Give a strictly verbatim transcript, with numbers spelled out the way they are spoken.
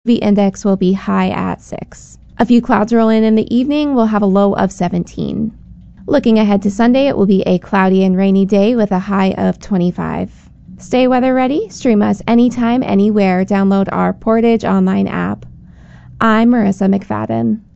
the index will be high at six. A few clouds roll in in the evening. We'll have a low of seventeen. Looking ahead to Sunday, it will be a cloudy and rainy day with a high of twenty-five. Stay weather ready. Stream us anytime, anywhere. Download our Portage online app. I'm Marissa McFadden.